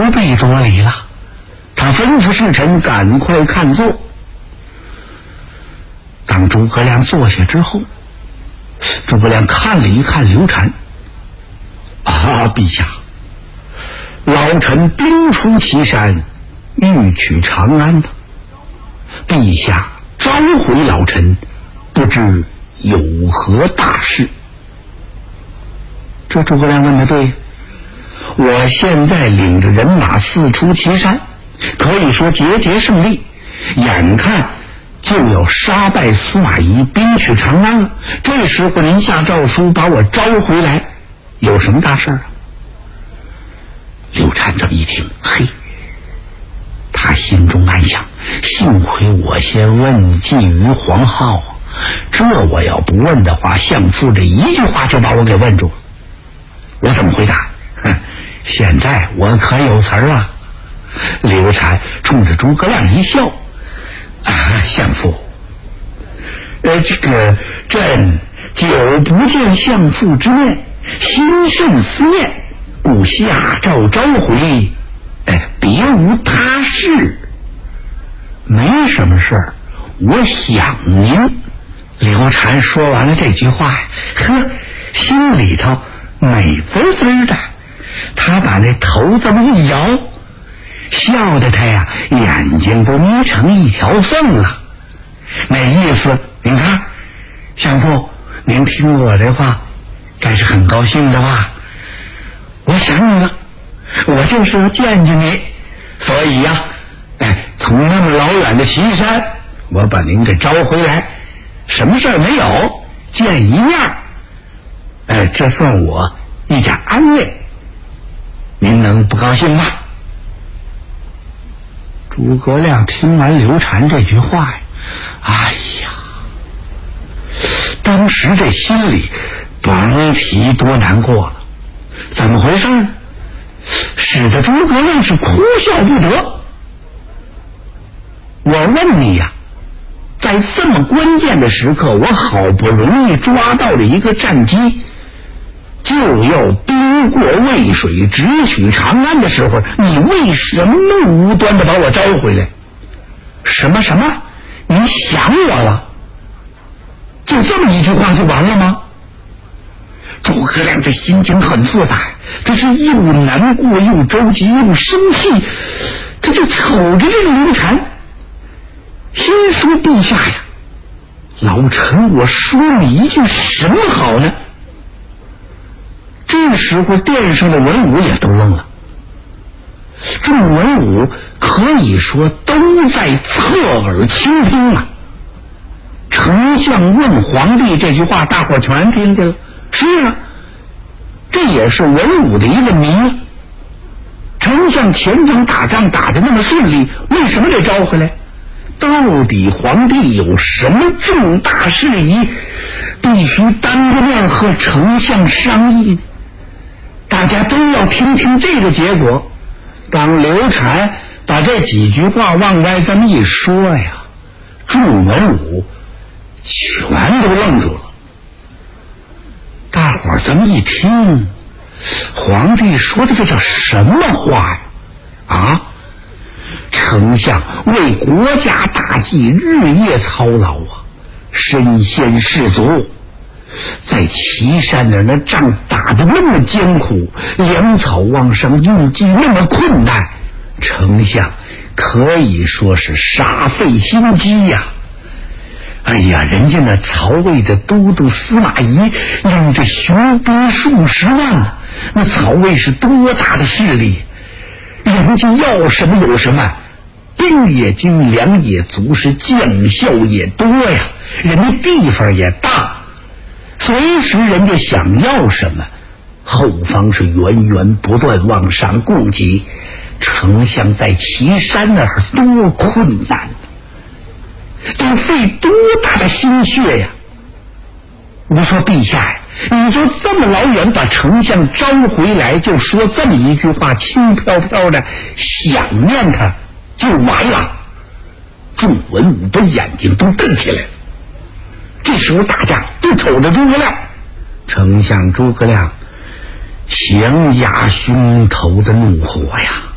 不必多礼了。他吩咐侍臣赶快看座。当诸葛亮坐下之后，诸葛亮看了一看刘禅，陛下，老臣兵出祁山，欲取长安的，陛下召回老臣，不知有何大事？这诸葛亮问的对，我现在领着人马四出祁山，可以说节节胜利，眼看就要杀败司马懿，兵取长安了。这时候您下诏书把我招回来，有什么大事啊？刘禅这么一听，嘿，他心中暗想，幸亏我先问计于黄皓，这我要不问的话，相父这一句话就把我给问住了，我怎么回答？现在我可有词儿了。刘禅冲着诸葛亮一笑，相父，朕久不见相父之面，心甚思念，故下诏召回，别无他事。没什么事儿，我想您。刘禅说完了这句话，心里头美滋滋的，他把那头这么一摇，笑得他呀眼睛都眯成一条缝了。那意思，您看，相父，您听我这话，该是很高兴的吧？我想你了，我就是要见见你，所以呀，从那么老远的祁山，我把您给招回来，什么事儿没有，见一面，这算我一点安慰，您能不高兴吗？诸葛亮听完刘禅这句话呀，哎呀，当时这心里甭提多难过了。怎么回事呢？使得诸葛亮是哭笑不得。我问你呀，在这么关键的时刻，我好不容易抓到了一个战机，就要兵过渭水直取长安的时候，你为什么那么无端的把我招回来？什么你想我了？就这么一句话就完了吗？诸葛亮这心情很复杂，这是又难过又着急又生气，他就瞅着这个刘禅，心说陛下呀，老臣我说你一句什么好呢？这时候殿上的文武也都愣了，众文武可以说都在侧耳倾听啊。丞相问皇帝这句话，大伙儿全听见了。是啊，这也是文武的一个谜。丞相前场打仗打得那么顺利，为什么得招回来？到底皇帝有什么重大事宜，必须当着面和丞相商议呢？大家都要听听这个结果。当刘禅把这几句话往外这么一说呀，众文武全都愣住了。大伙儿这么一听，皇帝说的这叫什么话呀？丞相为国家大计日夜操劳啊，身先士卒，在祁山那仗打得那么艰苦，粮草旺盛，用计那么困难，丞相可以说是煞费心机呀。哎呀，人家那曹魏的都督司马懿用这雄兵数十万呢，那曹魏是多大的势力，人家要什么有什么，兵也精，粮也足，是将校也多呀，人家地方也大，随时人家想要什么，后方是源源不断往上供给。丞相在祁山那儿多困难，得费多大的心血呀！我说陛下呀，你就这么老远把丞相招回来，就说这么一句话，轻飘飘的想念他就完了。众文武的眼睛都瞪起来了。这时候大家都瞅着诸葛亮，丞相诸葛亮强压胸头的怒火呀，